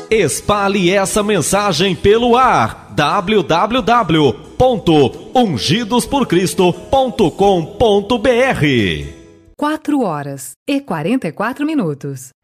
Espalhe essa mensagem pelo ar. www.ungidosporcristo.com.br 4 horas e 44 minutos.